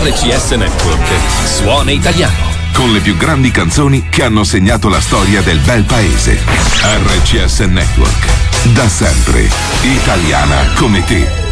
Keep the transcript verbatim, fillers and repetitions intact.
R C S Network. Suona italiano. Con le più grandi canzoni che hanno segnato la storia del bel paese. R C S Network. Da sempre. Italiana come te.